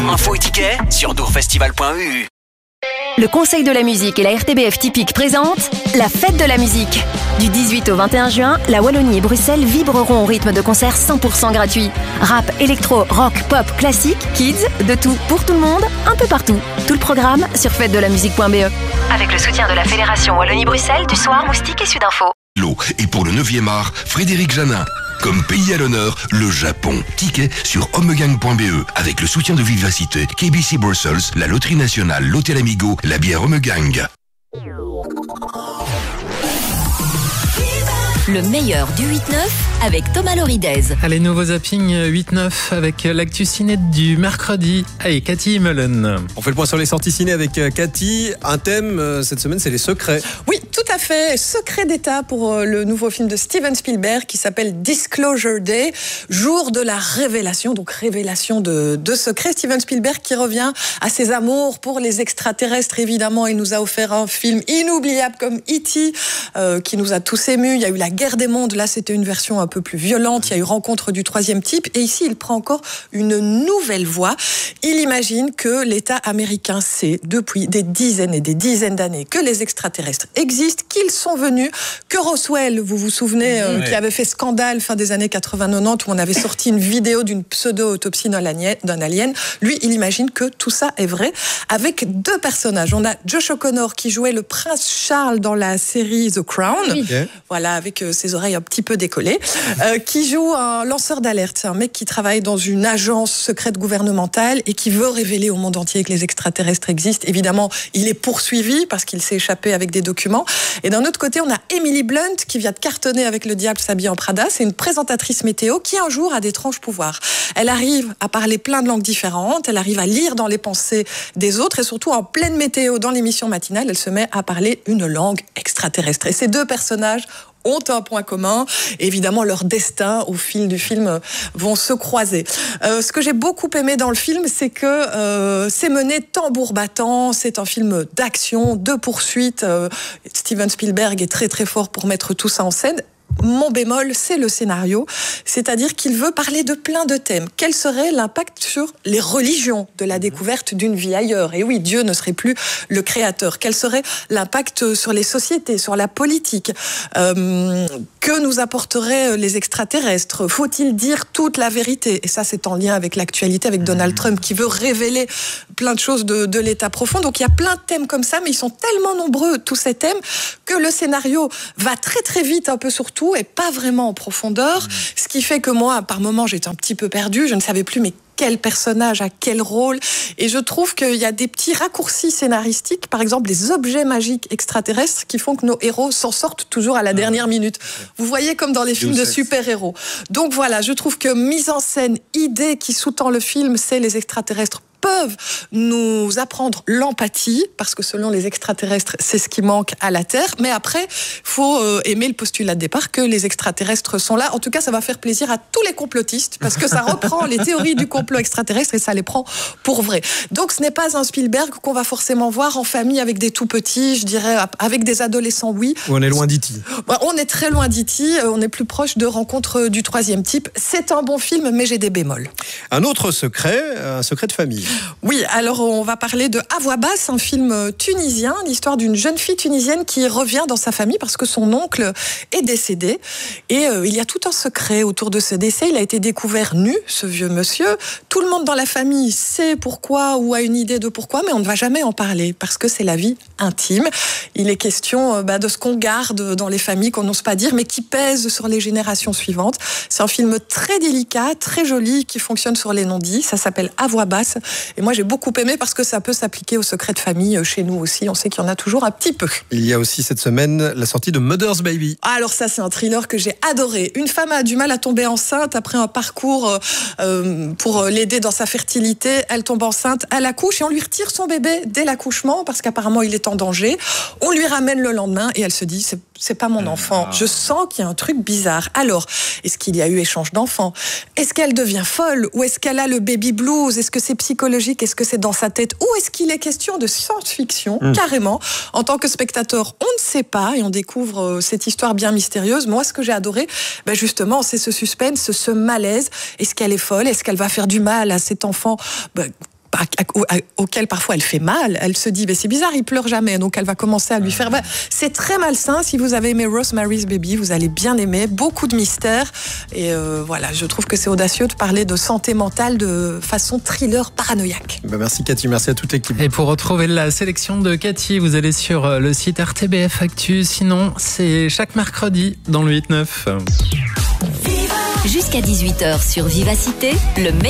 Infos et tickets sur dourfestival.eu. Le Conseil de la musique et la RTBF Typique présentent la fête de la musique. Du 18 au 21 juin, la Wallonie et Bruxelles vibreront au rythme de concerts 100% gratuits. Rap, électro, rock, pop, classique, kids, de tout pour tout le monde, un peu partout. Tout le programme sur fêtedelamusique.be. Avec le soutien de la Fédération Wallonie-Bruxelles, du Soir, Moustique et Sudinfo. Et pour le 9e art, Frédéric Janin. Comme pays à l'honneur, le Japon. Ticket sur homegang.be avec le soutien de Vivacité, KBC Brussels, la Loterie Nationale, l'Hôtel Amigo, la bière Homegang. Le meilleur du 8-9 avec Thomas Loridez. Allez, nouveau zapping 8-9 avec l'actu ciné du mercredi. Allez, Cathy Mullen. On fait le point sur les sorties ciné avec Cathy. Un thème cette semaine, c'est les secrets. Oui, tout à fait. Secret d'État pour le nouveau film de Steven Spielberg qui s'appelle Disclosure Day, jour de la révélation, donc révélation de secrets. Steven Spielberg qui revient à ses amours pour les extraterrestres, évidemment. Il nous a offert un film inoubliable comme E.T. Qui nous a tous émus. Il y a eu La Guerre des mondes, là c'était une version un peu plus violente. Il y a eu Rencontre du troisième type. Et ici, il prend encore une nouvelle voie. Il imagine que l'État américain sait depuis des dizaines et des dizaines d'années que les extraterrestres existent, qu'ils sont venus, que Roswell, vous vous souvenez, qui avait fait scandale fin des années 80-90, où on avait sorti une vidéo d'une pseudo-autopsie d'un alien. Lui, il imagine que tout ça est vrai, avec deux personnages. On a Josh O'Connor qui jouait le prince Charles dans la série The Crown. Oui. Voilà, avec ses oreilles un petit peu décollées, qui joue un lanceur d'alerte. C'est un mec qui travaille dans une agence secrète gouvernementale et qui veut révéler au monde entier que les extraterrestres existent. Évidemment, il est poursuivi parce qu'il s'est échappé avec des documents. Et d'un autre côté, on a Emily Blunt qui vient de cartonner avec Le Diable s'habille en Prada. C'est une présentatrice météo qui un jour a d'étranges pouvoirs. Elle arrive à parler plein de langues différentes, elle arrive à lire dans les pensées des autres et surtout en pleine météo dans l'émission matinale, elle se met à parler une langue extraterrestre. Et ces deux personnages ont un point commun. Évidemment, leurs destins, au fil du film, vont se croiser. Ce que j'ai beaucoup aimé dans le film, c'est que c'est mené tambour battant. C'est un film d'action, de poursuite. Steven Spielberg est très très fort pour mettre tout ça en scène. Mon bémol, c'est le scénario, c'est-à-dire qu'il veut parler de plein de thèmes. Quel serait l'impact sur les religions de la découverte d'une vie ailleurs ? Et oui, Dieu ne serait plus le créateur. Quel serait l'impact sur les sociétés, sur la politique ? Que nous apporteraient les extraterrestres ? Faut-il dire toute la vérité ? Et ça, c'est en lien avec l'actualité, avec Donald Trump, qui veut révéler plein de choses de l'état profond. Donc, il y a plein de thèmes comme ça, mais ils sont tellement nombreux, tous ces thèmes, que le scénario va très, très vite, un peu sur tout, et pas vraiment en profondeur. Ce qui fait que moi, par moments, j'étais un petit peu perdue. Je ne savais plus, mais quel personnage a quel rôle. Et je trouve qu'il y a des petits raccourcis scénaristiques, par exemple les objets magiques extraterrestres qui font que nos héros s'en sortent toujours à la dernière minute. Vous voyez, comme dans les films de super-héros. Donc voilà, je trouve que mise en scène, idée qui sous-tend le film, c'est les extraterrestres peuvent nous apprendre l'empathie, parce que selon les extraterrestres, c'est ce qui manque à la Terre. Mais après, il faut aimer le postulat de départ que les extraterrestres sont là. En tout cas, ça va faire plaisir à tous les complotistes, parce que ça reprend les théories du complot extraterrestre et ça les prend pour vraies. Donc, ce n'est pas un Spielberg qu'on va forcément voir en famille avec des tout-petits, je dirais, avec des adolescents, oui. On est loin d'E.T. On est très loin d'E.T. On est plus proche de Rencontre du troisième type. C'est un bon film, mais j'ai des bémols. Un autre secret, un secret de famille. Oui, alors on va parler de À voix basse, un film tunisien, l'histoire d'une jeune fille tunisienne qui revient dans sa famille parce que son oncle est décédé. Et il y a tout un secret autour de ce décès. Il a été découvert nu, ce vieux monsieur. Tout le monde dans la famille sait pourquoi ou a une idée de pourquoi, mais on ne va jamais en parler parce que c'est la vie intime. Il est question de ce qu'on garde dans les familles, qu'on n'ose pas dire, mais qui pèse sur les générations suivantes. C'est un film très délicat, très joli, qui fonctionne sur les non-dits. Ça s'appelle À voix basse. Et moi, j'ai beaucoup aimé parce que ça peut s'appliquer au secret de famille chez nous aussi. On sait qu'il y en a toujours un petit peu. Il y a aussi cette semaine la sortie de Mother's Baby. Alors ça, c'est un thriller que j'ai adoré. Une femme a du mal à tomber enceinte après un parcours pour l'aider dans sa fertilité. Elle tombe enceinte, elle accouche et on lui retire son bébé dès l'accouchement parce qu'apparemment, il est en danger. On lui ramène le lendemain et elle se dit, c'est pas mon enfant. Je sens qu'il y a un truc bizarre. Alors, est-ce qu'il y a eu échange d'enfants ? Est-ce qu'elle devient folle ? Ou est-ce qu'elle a le baby blues ? Est-ce que c'est psychologique ? Est-ce que c'est dans sa tête ? Ou est-ce qu'il est question de science-fiction, carrément ? En tant que spectateur, on ne sait pas et on découvre cette histoire bien mystérieuse. Moi, ce que j'ai adoré, justement, c'est ce suspense, ce malaise. Est-ce qu'elle est folle ? Est-ce qu'elle va faire du mal à cet enfant auquel parfois elle fait mal. Elle se dit, mais c'est bizarre, il pleure jamais. Donc elle va commencer à lui faire... C'est très malsain. Si vous avez aimé Rosemary's Baby, vous allez bien aimer. Beaucoup de mystère. Et voilà, je trouve que c'est audacieux de parler de santé mentale de façon thriller paranoïaque. Merci Cathy, merci à toute l'équipe. Et pour retrouver la sélection de Cathy, vous allez sur le site RTBF Actu. Sinon, c'est chaque mercredi dans le 8-9. Jusqu'à 18h sur Vivacité, le